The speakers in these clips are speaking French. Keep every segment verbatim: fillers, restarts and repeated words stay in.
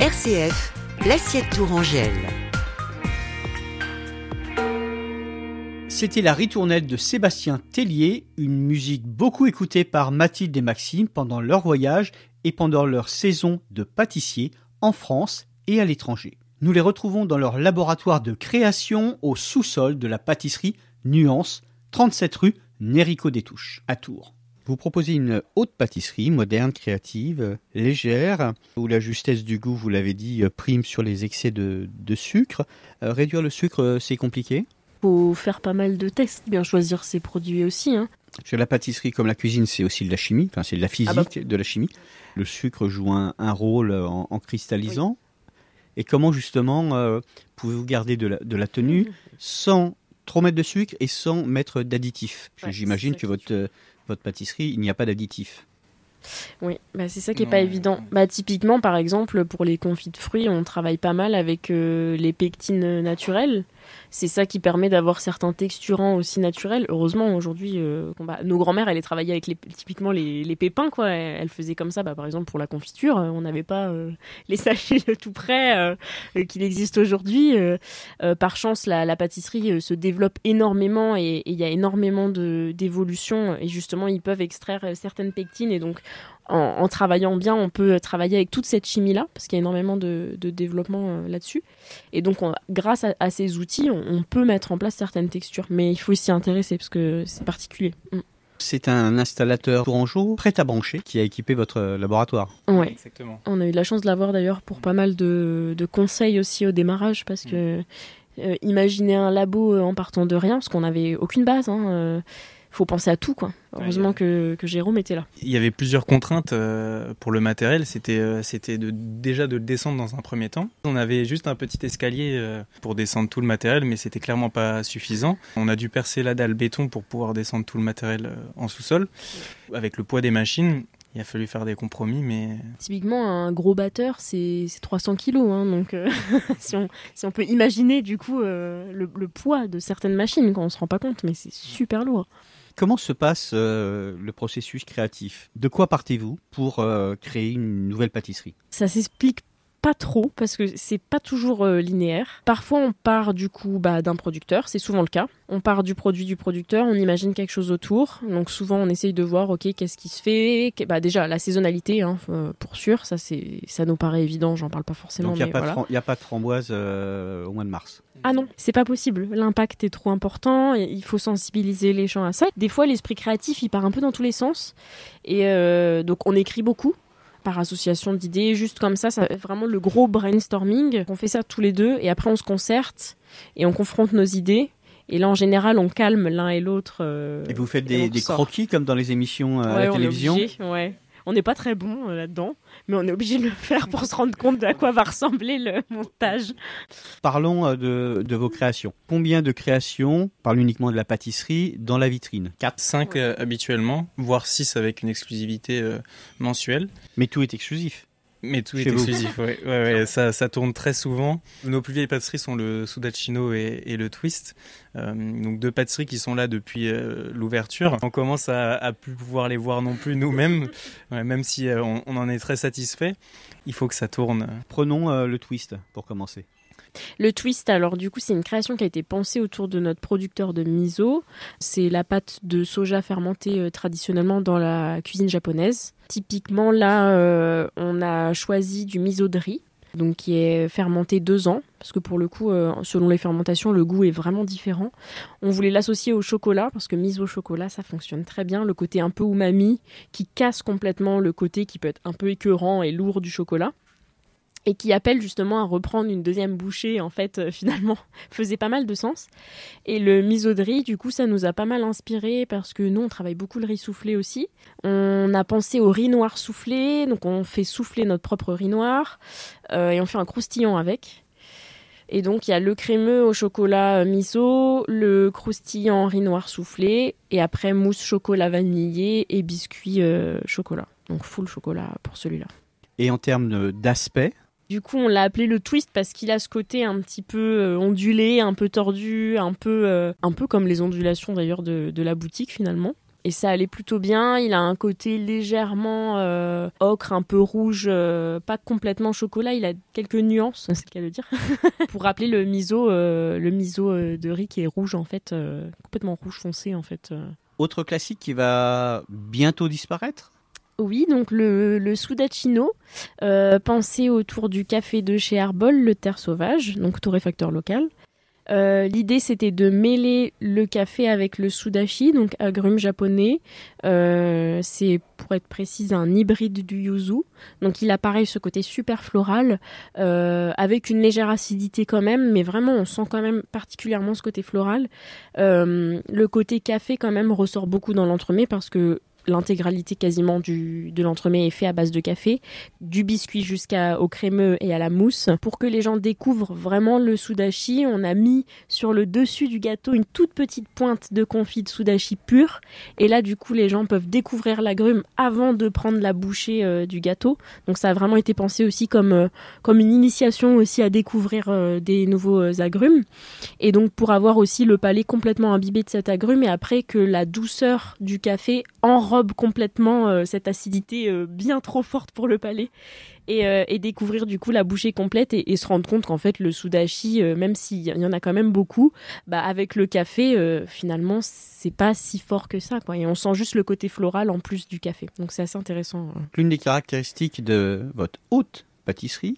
R C F, l'assiette tourangelle. C'était la ritournelle de Sébastien Tellier, une musique beaucoup écoutée par Mathilde et Maxime pendant leur voyage et pendant leur saison de pâtissier en France et à l'étranger. Nous les retrouvons dans leur laboratoire de création au sous-sol de la pâtisserie Nuance, trente-sept rue Nérico-des-Touches, à Tours. Vous proposez une haute pâtisserie, moderne, créative, légère, où la justesse du goût, vous l'avez dit, prime sur les excès de, de sucre. Euh, réduire le sucre, c'est compliqué ? Faut faire pas mal de tests, bien choisir ses produits aussi. Hein. Sur la pâtisserie comme la cuisine, c'est aussi de la chimie, enfin c'est de la physique, ah bah. de la chimie. Le sucre joue un, un rôle en, en cristallisant. Oui. Et comment justement euh, pouvez-vous garder de la, de la tenue mmh. sans trop mettre de sucre et sans mettre d'additifs ? Ouais, j'imagine que votre, euh, votre pâtisserie, il n'y a pas d'additifs. Oui, bah c'est ça qui n'est pas évident. Bah, typiquement, par exemple, pour les confits de fruits, on travaille pas mal avec euh, les pectines naturelles. C'est ça qui permet d'avoir certains texturants aussi naturels. Heureusement, aujourd'hui, euh, bah, nos grands-mères, elles travaillaient avec les, typiquement les, les pépins, quoi. Elles faisaient comme ça, bah, par exemple, pour la confiture, on n'avait pas euh, les sachets tout près euh, qu'il existe aujourd'hui. Euh, euh, par chance, la, la pâtisserie euh, se développe énormément et il y a énormément de, d'évolution. Et justement, ils peuvent extraire certaines pectines et donc En, en travaillant bien, on peut travailler avec toute cette chimie-là, parce qu'il y a énormément de, de développement euh, là-dessus. Et donc, on, grâce à, à ces outils, on, on peut mettre en place certaines textures. Mais il faut s'y intéresser, parce que c'est particulier. Mm. C'est un installateur tourangeau prêt à brancher qui a équipé votre laboratoire. Oui, exactement. On a eu de la chance de l'avoir d'ailleurs pour pas mal de, de conseils aussi au démarrage, parce mm. que euh, imaginer un labo en partant de rien, parce qu'on n'avait aucune base, hein, euh, faut penser à tout, quoi. Heureusement que, que Jérôme était là. Il y avait plusieurs contraintes euh, pour le matériel. C'était, euh, c'était de, déjà de le descendre dans un premier temps. On avait juste un petit escalier euh, pour descendre tout le matériel, mais c'était clairement pas suffisant. On a dû percer la dalle béton pour pouvoir descendre tout le matériel euh, en sous-sol. Avec le poids des machines, il a fallu faire des compromis, mais... Typiquement, un gros batteur, c'est, c'est trois cents kilos. Hein, donc, euh, si, on, si on peut imaginer, du coup, euh, le, le poids de certaines machines, quand on se rend pas compte, mais c'est super lourd. Comment se passe euh, le processus créatif ? De quoi partez-vous pour euh, créer une nouvelle pâtisserie ? Ça s'explique pas trop, parce que c'est pas toujours euh, linéaire. Parfois, on part du coup bah, d'un producteur, c'est souvent le cas. On part du produit du producteur, on imagine quelque chose autour. Donc souvent, on essaye de voir, ok, qu'est-ce qui se fait ? Bah, déjà, la saisonnalité, hein, pour sûr, ça, c'est, ça nous paraît évident, j'en parle pas forcément. Donc il n'y a, voilà. fram- a pas de framboise euh, au mois de mars ? Ah non, c'est pas possible. L'impact est trop important. Il faut sensibiliser les gens à ça. Des fois, l'esprit créatif, il part un peu dans tous les sens. Et euh, donc, on écrit beaucoup par association d'idées, juste comme ça. C'est vraiment le gros brainstorming. On fait ça tous les deux et après, on se concerte et on confronte nos idées. Et là, en général, on calme l'un et l'autre. Euh, et vous faites des, des croquis comme dans les émissions euh, ouais, à la on télévision ? Est obligé, ouais. On n'est pas très bon euh, là-dedans, mais on est obligé de le faire pour se rendre compte à quoi va ressembler le montage. Parlons euh, de, de vos créations. Combien de créations, parle uniquement de la pâtisserie, dans la vitrine ? quatre, cinq ouais. euh, habituellement, voire six avec une exclusivité euh, mensuelle. Mais tout est exclusif ? Mais tout est exclusif, oui. Ouais, ouais, ça, ça tourne très souvent. Nos plus vieilles pâtisseries sont le Sudaccino et, et le Twist. Euh, donc deux pâtisseries qui sont là depuis euh, l'ouverture. On commence à, à plus pouvoir les voir non plus nous-mêmes, ouais, même si euh, on, on en est très satisfait. Il faut que ça tourne. Prenons euh, le Twist pour commencer. Le Twist, alors du coup, c'est une création qui a été pensée autour de notre producteur de miso. C'est la pâte de soja fermentée euh, traditionnellement dans la cuisine japonaise. Typiquement, là, euh, on a choisi du miso de riz, donc qui est fermenté deux ans, parce que pour le coup, euh, selon les fermentations, le goût est vraiment différent. On voulait l'associer au chocolat, parce que miso chocolat, ça fonctionne très bien. Le côté un peu umami, qui casse complètement le côté qui peut être un peu écœurant et lourd du chocolat. Et qui appelle justement à reprendre une deuxième bouchée, en fait, euh, finalement, faisait pas mal de sens. Et le miso de riz, du coup, ça nous a pas mal inspiré, parce que nous, on travaille beaucoup le riz soufflé aussi. On a pensé au riz noir soufflé, donc on fait souffler notre propre riz noir, euh, et on fait un croustillant avec. Et donc, il y a le crémeux au chocolat miso, le croustillant riz noir soufflé, et après, mousse chocolat vanillé et biscuit euh, chocolat. Donc, full chocolat pour celui-là. Et en termes d'aspect ? Du coup, on l'a appelé le twist parce qu'il a ce côté un petit peu euh, ondulé, un peu tordu, un peu, euh, un peu comme les ondulations d'ailleurs de, de la boutique finalement. Et ça allait plutôt bien. Il a un côté légèrement euh, ocre, un peu rouge, euh, pas complètement chocolat. Il a quelques nuances, c'est le cas de dire. Pour rappeler le miso, euh, le miso de riz qui est rouge en fait, euh, complètement rouge foncé en fait. Euh. Autre classique qui va bientôt disparaître ? Oui, donc le, le Sudacino, euh, pensé autour du café de chez Arbol, le Terre Sauvage, donc torréfacteur local. Euh, l'idée, c'était de mêler le café avec le sudachi, donc agrumes japonais. Euh, c'est, pour être précise, un hybride du yuzu. Donc, il a pareil ce côté super floral, euh, avec une légère acidité quand même, mais vraiment, on sent quand même particulièrement ce côté floral. Euh, le côté café, quand même, ressort beaucoup dans l'entremets parce que l'intégralité quasiment du, de l'entremets est fait à base de café, du biscuit jusqu'au crémeux et à la mousse. Pour que les gens découvrent vraiment le sudachi, on a mis sur le dessus du gâteau une toute petite pointe de confit de sudachi pur. Et là, du coup, les gens peuvent découvrir l'agrume avant de prendre la bouchée euh, du gâteau. Donc ça a vraiment été pensé aussi comme, euh, comme une initiation aussi à découvrir euh, des nouveaux euh, agrumes. Et donc pour avoir aussi le palais complètement imbibé de cet agrume et après que la douceur du café enrobe complètement euh, cette acidité euh, bien trop forte pour le palais et, euh, et découvrir du coup la bouchée complète et, et se rendre compte qu'en fait le sudachi, euh, même s'il y en a quand même beaucoup, bah, avec le café euh, finalement c'est pas si fort que ça quoi. Et on sent juste le côté floral en plus du café, donc c'est assez intéressant. L'une des caractéristiques de votre haute pâtisserie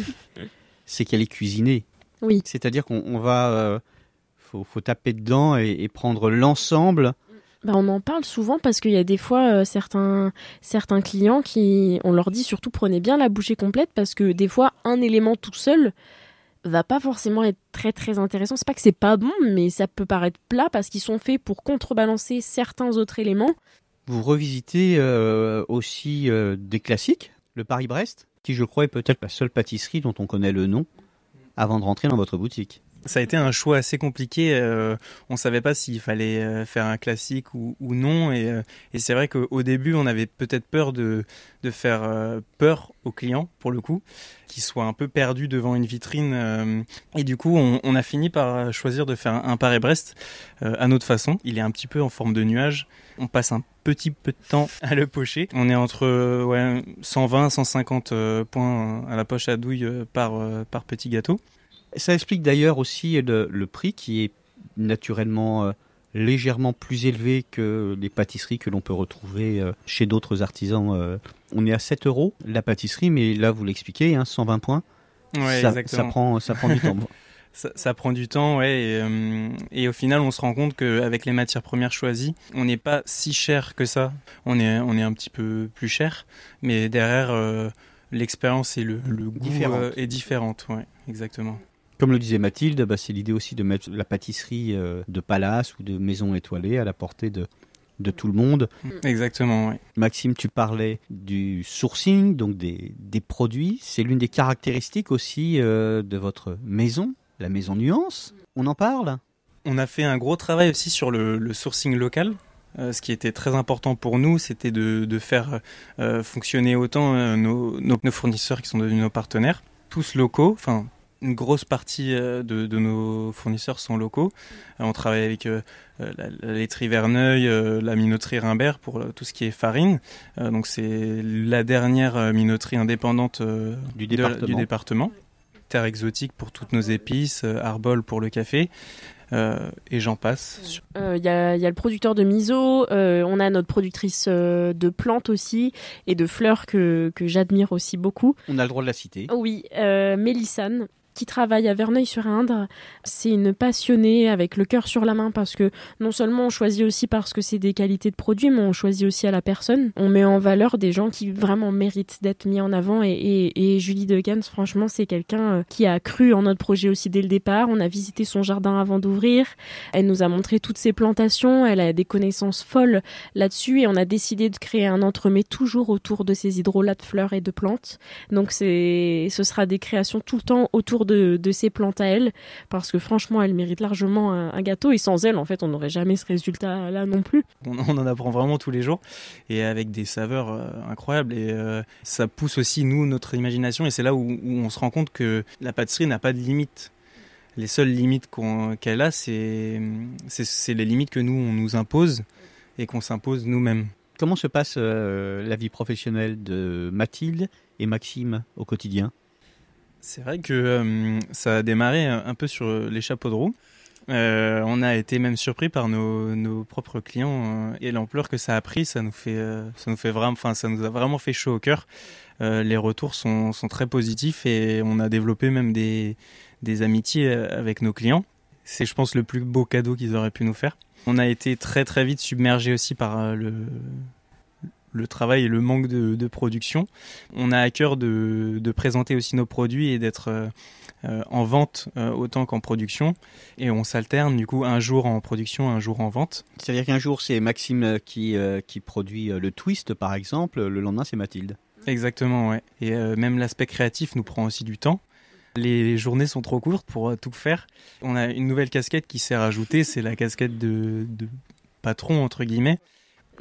c'est qu'elle est cuisinée. Oui. C'est-à-dire qu'on on va euh, faut, faut taper dedans et, et prendre l'ensemble. Bah, on en parle souvent parce qu'il y a des fois euh, certains, certains clients qui, on leur dit surtout prenez bien la bouchée complète parce que des fois un élément tout seul va pas forcément être très très intéressant. C'est pas que c'est pas bon, mais ça peut paraître plat parce qu'ils sont faits pour contrebalancer certains autres éléments. Vous revisitez euh, aussi euh, des classiques, le Paris-Brest, qui je crois est peut-être la seule pâtisserie dont on connaît le nom avant de rentrer dans votre boutique. Ça a été un choix assez compliqué. Euh, on ne savait pas s'il fallait euh, faire un classique ou, ou non. Et, euh, et c'est vrai qu'au début, on avait peut-être peur de, de faire euh, peur aux clients, pour le coup, qu'ils soient un peu perdus devant une vitrine. Euh, et du coup, on, on a fini par choisir de faire un, un Paris-Brest euh, à notre façon. Il est un petit peu en forme de nuage. On passe un petit peu de temps à le pocher. On est entre euh, ouais, cent vingt à cent cinquante euh, points à la poche à douille euh, par, euh, par petit gâteau. Ça explique d'ailleurs aussi le, le prix qui est naturellement euh, légèrement plus élevé que les pâtisseries que l'on peut retrouver euh, chez d'autres artisans. Euh. On est à sept euros la pâtisserie, mais là vous l'expliquez, hein, cent vingt points, ouais, ça, exactement. ça, prend, ça prend du temps. Ça, ça prend du temps, ouais, et, euh, et au final, on se rend compte qu'avec les matières premières choisies, on n'est pas si cher que ça. On est, on est un petit peu plus cher, mais derrière, euh, l'expérience et le, le goût euh, est différente, ouais, exactement. Comme le disait Mathilde, bah, c'est l'idée aussi de mettre la pâtisserie euh, de palace ou de maison étoilée à la portée de, de tout le monde. Exactement, oui. Maxime, tu parlais du sourcing, donc des, des produits. C'est l'une des caractéristiques aussi euh, de votre maison, la maison Nuance. On en parle ? On a fait un gros travail aussi sur le, le sourcing local. Euh, ce qui était très important pour nous, c'était de, de faire euh, fonctionner autant euh, nos, nos, nos fournisseurs qui sont devenus nos partenaires, tous locaux, enfin... Une grosse partie de, de nos fournisseurs sont locaux. On travaille avec euh, la, la laiterie Verneuil, euh, la minoterie Rimbert pour euh, tout ce qui est farine. Euh, donc c'est la dernière minoterie indépendante euh, du, de, département. du département. Terre exotique pour toutes nos épices, euh, Arbol pour le café. Euh, et j'en passe. Il euh, y, a, y a le producteur de miso, euh, on a notre productrice euh, de plantes aussi et de fleurs que, que j'admire aussi beaucoup. On a le droit de la citer. Oui, euh, Mélissane, qui travaille à Verneuil-sur-Indre. C'est une passionnée avec le cœur sur la main parce que non seulement on choisit aussi parce que c'est des qualités de produits, mais on choisit aussi à la personne. On met en valeur des gens qui vraiment méritent d'être mis en avant et, et, et Julie Degens, franchement, c'est quelqu'un qui a cru en notre projet aussi dès le départ. On a visité son jardin avant d'ouvrir. Elle nous a montré toutes ses plantations. Elle a des connaissances folles là-dessus et on a décidé de créer un entremets toujours autour de ces hydrolats de fleurs et de plantes. Donc c'est, ce sera des créations tout le temps autour de De, de ses plantes à elle, parce que franchement elle mérite largement un, un gâteau et sans elle en fait on n'aurait jamais ce résultat là non plus. On, on en apprend vraiment tous les jours et avec des saveurs euh, incroyables et euh, ça pousse aussi nous notre imagination et c'est là où, où on se rend compte que la pâtisserie n'a pas de limite. Les seules limites qu'on, qu'elle a c'est, c'est, c'est les limites que nous on nous impose et qu'on s'impose nous-mêmes. Comment se passe euh, la vie professionnelle de Mathilde et Maxime au quotidien ? C'est vrai que euh, ça a démarré un peu sur les chapeaux de roue. Euh, on a été même surpris par nos, nos propres clients euh, et l'ampleur que ça a pris, ça nous fait, euh, ça nous fait vraiment, enfin, ça nous a vraiment fait chaud au cœur. Euh, les retours sont, sont très positifs et on a développé même des, des amitiés avec nos clients. C'est, je pense, le plus beau cadeau qu'ils auraient pu nous faire. On a été très très vite submergé aussi par le, le travail et le manque de, de production. On a à cœur de, de présenter aussi nos produits et d'être euh, Euh, en vente euh, autant qu'en production, et on s'alterne du coup un jour en production, un jour en vente. C'est-à-dire qu'un jour c'est Maxime qui, euh, qui produit le twist par exemple, le lendemain c'est Mathilde. Exactement, ouais. Et euh, même l'aspect créatif nous prend aussi du temps. Les journées sont trop courtes pour euh, tout faire. On a une nouvelle casquette qui s'est rajoutée, c'est la casquette de, de patron entre guillemets. Mathilde ?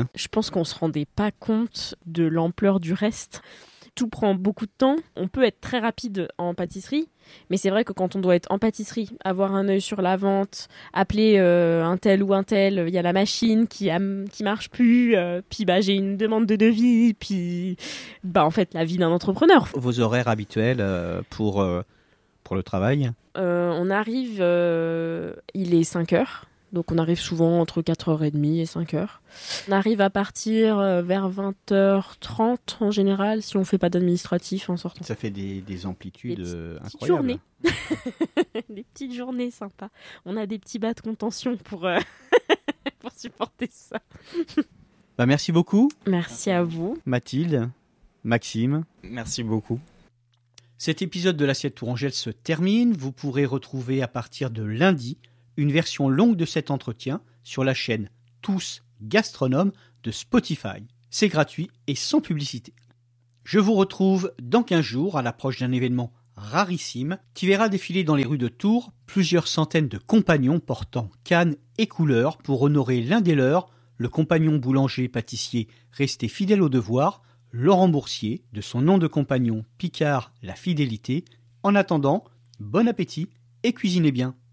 Je pense qu'on se rendait pas compte de l'ampleur du reste. Tout prend beaucoup de temps. On peut être très rapide en pâtisserie, mais c'est vrai que quand on doit être en pâtisserie, avoir un œil sur la vente, appeler euh, un tel ou un tel, il y a la machine qui a, qui marche plus, euh, puis bah j'ai une demande de devis, puis bah en fait la vie d'un entrepreneur. Vos horaires habituels euh, pour euh, pour le travail ? Euh, on arrive, euh, il est cinq heures. Donc on arrive souvent entre quatre heures trente et cinq heures. On arrive à partir vers vingt heures trente en général, si on ne fait pas d'administratif en sortant. Ça fait des, des amplitudes des euh, petites incroyables. Journées. Des petites journées sympas. On a des petits bas de contention pour, euh, pour supporter ça. Bah, merci beaucoup. Merci à vous. Mathilde, Maxime. Merci beaucoup. Cet épisode de l'Assiette Tourangelle se termine. Vous pourrez retrouver à partir de lundi une version longue de cet entretien sur la chaîne Tous Gastronomes de Spotify. C'est gratuit et sans publicité. Je vous retrouve dans quinze jours à l'approche d'un événement rarissime qui verra défiler dans les rues de Tours plusieurs centaines de compagnons portant cannes et couleurs pour honorer l'un des leurs, le compagnon boulanger-pâtissier resté fidèle au devoir, Laurent Boursier, de son nom de compagnon Picard la fidélité. En attendant, bon appétit et cuisinez bien.